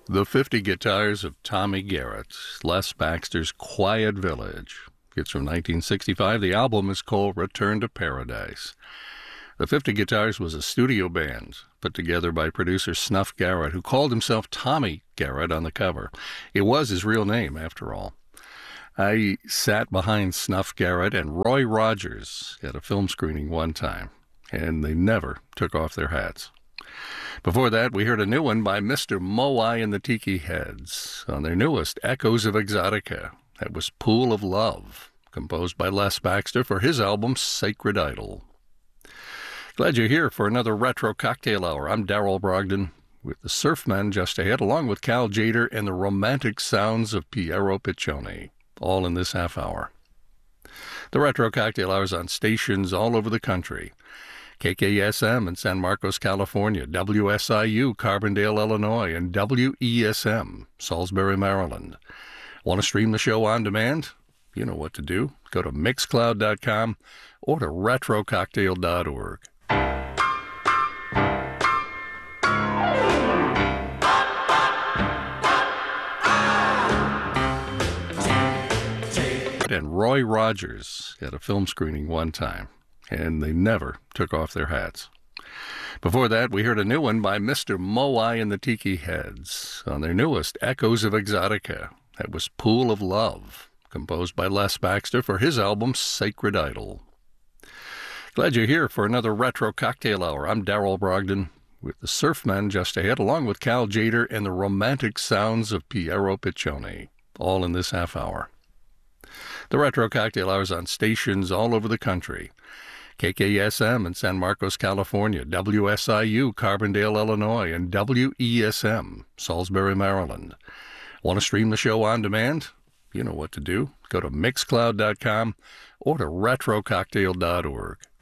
The 50 Guitars of Tommy Garrett, Les Baxter's Quiet Village. It's from 1965. The album is called Return to Paradise. The 50 Guitars was a studio band put together by producer Snuff Garrett, who called himself Tommy Garrett on the cover. It was his real name, after all. I sat behind Snuff Garrett and Roy Rogers at a film screening one time, and they never took off their hats. Before that, we heard a new one by Mr. Moai and the Tiki Heads on their newest, Echoes of Exotica. That was Pool of Love, composed by Les Baxter for his album Sacred Idol. Glad you're here for another Retro Cocktail Hour. I'm Darrell Brogdon with the Surfmen just ahead, along with Cal Jader and the romantic sounds of Piero Piccioni, all in this half hour. The Retro Cocktail Hour is on stations all over the country. KKSM in San Marcos, California, WSIU, Carbondale, Illinois, and WESM, Salisbury, Maryland. Want to stream the show on demand? You know what to do. Go to Mixcloud.com or to RetroCocktail.org. And Roy Rogers at a film screening one time, and they never took off their hats. Before that, we heard a new one by Mr. Moai and the Tiki Heads on their newest, Echoes of Exotica. That was Pool of Love, composed by Les Baxter for his album Sacred Idol. Glad you're here for another Retro Cocktail Hour. I'm Darrell Brogdon with the Surfmen just ahead, along with Cal Jader and the romantic sounds of Piero Piccioni, all in this half hour. The Retro Cocktail Hour is on stations all over the country. KKSM in San Marcos, California, WSIU, Carbondale, Illinois, and WESM, Salisbury, Maryland. Want to stream the show on demand? You know what to do. Go to Mixcloud.com or to RetroCocktail.org.